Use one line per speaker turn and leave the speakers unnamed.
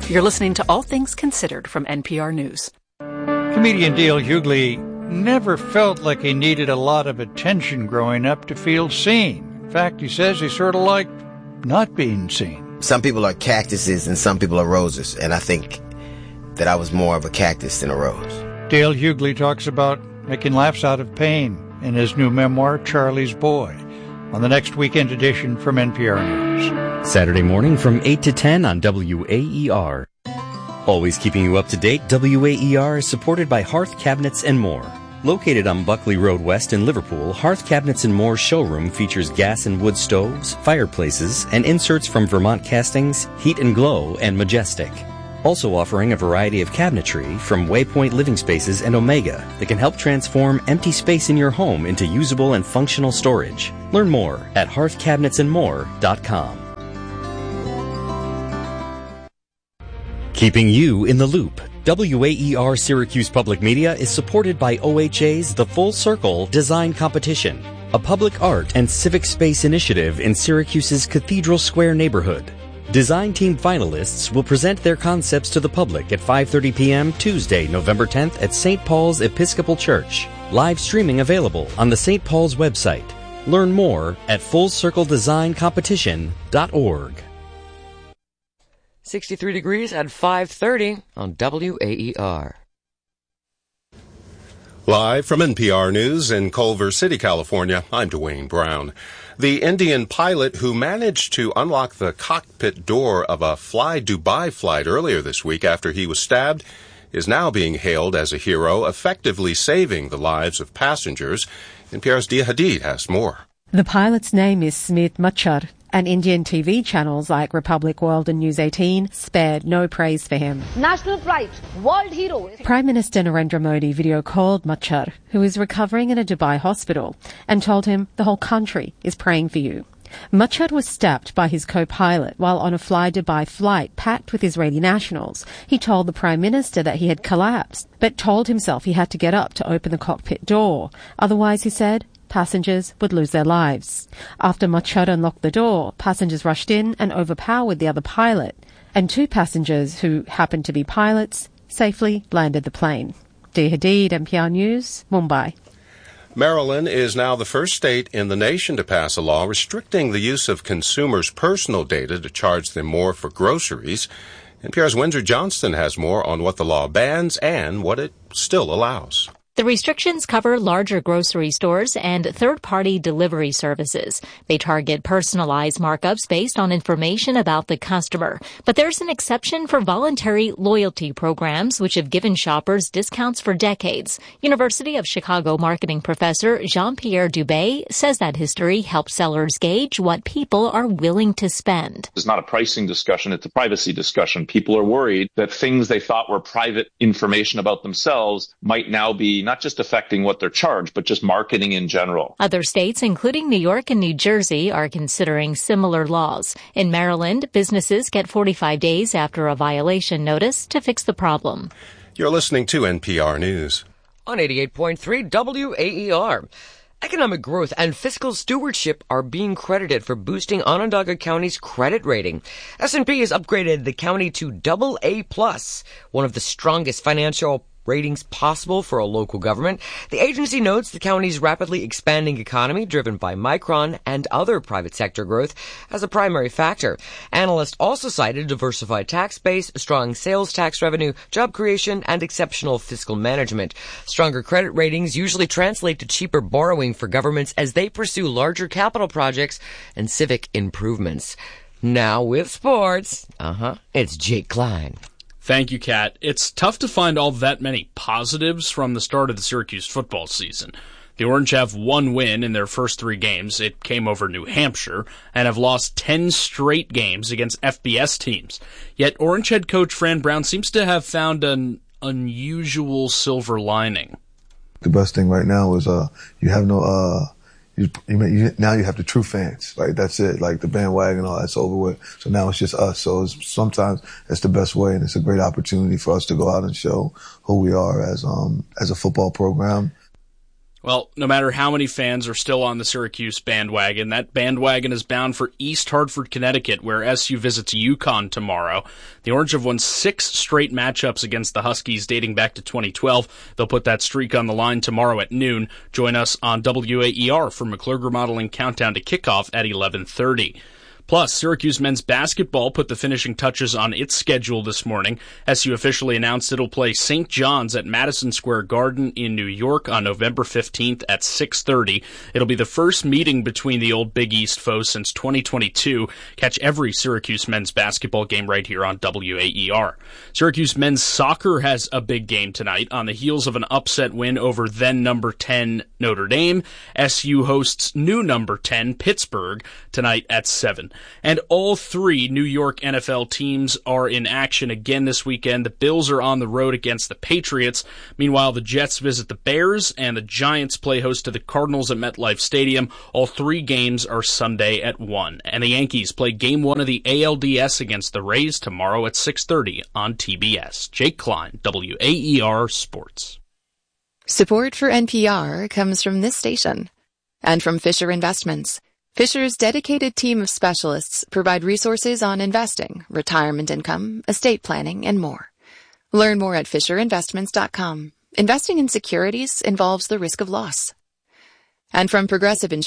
You're listening to All Things Considered from NPR News.
Comedian Dale Hughley never felt like he needed a lot of attention growing up to feel seen. In fact, he says he sort of liked not being seen.
Some people are cactuses and some people are roses, and I think that I was more of a cactus than a rose.
Dale Hughley talks about making laughs out of pain in his new memoir, Charlie's Boy, on the next weekend edition from NPR News.
Saturday morning from 8 to 10 on WAER. Always keeping you up to date, WAER is supported by Hearth Cabinets and More. Located on Buckley Road West in Liverpool, Hearth Cabinets and More showroom features gas and wood stoves, fireplaces, and inserts from Vermont Castings, Heat and Glow, and Majestic. Also offering a variety of cabinetry from Waypoint Living Spaces and Omega that can help transform empty space in your home into usable and functional storage. Learn more at hearthcabinetsandmore.com. Keeping you in the loop. WAER Syracuse Public Media is supported by OHA's The Full Circle Design Competition, a public art and civic space initiative in Syracuse's Cathedral Square neighborhood. Design team finalists will present their concepts to the public at 5:30 p.m. Tuesday, November 10th at St. Paul's Episcopal Church. Live streaming available on the St. Paul's website. Learn more at fullcircledesigncompetition.org.
63 degrees at 5:30 on WAER.
Live from NPR News in Culver City, California, I'm Dwayne Brown. The Indian pilot who managed to unlock the cockpit door of a Fly Dubai flight earlier this week after he was stabbed is now being hailed as a hero, effectively saving the lives of passengers. NPR's Dia Hadid has more.
The pilot's name is Smit Machar, and Indian TV channels like Republic World and News 18 spared no praise for him.
National pride, world hero.
Prime Minister Narendra Modi video called Machar, who is recovering in a Dubai hospital, and told him the whole country is praying for you. Machar was stabbed by his co-pilot while on a Fly Dubai flight packed with Israeli nationals. He told the Prime Minister that he had collapsed, but told himself he had to get up to open the cockpit door. Otherwise, he said, passengers would lose their lives. After Machar unlocked the door, passengers rushed in and overpowered the other pilot, and two passengers who happened to be pilots safely landed the plane. Dia Hadid, NPR News, Mumbai.
Maryland is now the first state in the nation to pass a law restricting the use of consumers' personal data to charge them more for groceries. NPR's Windsor Johnston has more on what the law bans and what it still allows.
The restrictions cover larger grocery stores and third-party delivery services. They target personalized markups based on information about the customer. But there's an exception for voluntary loyalty programs, which have given shoppers discounts for decades. University of Chicago marketing professor Jean-Pierre Dubé says that history helps sellers gauge what people are willing to spend.
It's not a pricing discussion, it's a privacy discussion. People are worried that things they thought were private information about themselves might now be not just affecting what they're charged, but just marketing in general.
Other states, including New York and New Jersey, are considering similar laws. In Maryland, businesses get 45 days after a violation notice to fix the problem.
You're listening to NPR News.
On 88.3 WAER. Economic growth and fiscal stewardship are being credited for boosting Onondaga County's credit rating. S&P has upgraded the county to AA+, one of the strongest financial ratings possible for a local government. The agency notes the county's rapidly expanding economy, driven by Micron and other private sector growth, as a primary factor. Analysts also cited a diversified tax base, strong sales tax revenue, job creation, and exceptional fiscal management. Stronger credit ratings usually translate to cheaper borrowing for governments as they pursue larger capital projects and civic improvements. Now with sports, it's Jake Klein.
Thank you, Kat. It's tough to find all that many positives from the start of the Syracuse football season. The Orange have one win in their first 3 games. It came over New Hampshire, and have lost 10 straight games against FBS teams. Yet Orange head coach Fran Brown seems to have found an unusual silver lining.
The best thing right now is you have no now you have the true fans. Like, that's it. Like, the bandwagon, all that's over with. So now it's just us. So sometimes it's the best way, and it's a great opportunity for us to go out and show who we are as a football program.
Well, no matter how many fans are still on the Syracuse bandwagon, that bandwagon is bound for East Hartford, Connecticut, where SU visits UConn tomorrow. The Orange have won 6 straight matchups against the Huskies dating back to 2012. They'll put that streak on the line tomorrow at noon. Join us on WAER for McClure Remodeling Countdown to Kickoff at 11:30. Plus, Syracuse men's basketball put the finishing touches on its schedule this morning. SU officially announced it'll play St. John's at Madison Square Garden in New York on November 15th at 6:30. It'll be the first meeting between the old Big East foes since 2022. Catch every Syracuse men's basketball game right here on WAER. Syracuse men's soccer has a big game tonight. On the heels of an upset win over then number 10 Notre Dame, SU hosts new number 10 Pittsburgh tonight at 7. And all 3 New York NFL teams are in action again this weekend. The Bills are on the road against the Patriots. Meanwhile, the Jets visit the Bears, and the Giants play host to the Cardinals at MetLife Stadium. All 3 games are Sunday at 1. And the Yankees play Game 1 of the ALDS against the Rays tomorrow at 6:30 on TBS. Jake Klein, WAER Sports.
Support for NPR comes from this station and from Fisher Investments. Fisher's dedicated team of specialists provide resources on investing, retirement income, estate planning, and more. Learn more at FisherInvestments.com. Investing in securities involves the risk of loss. And from Progressive Insurance.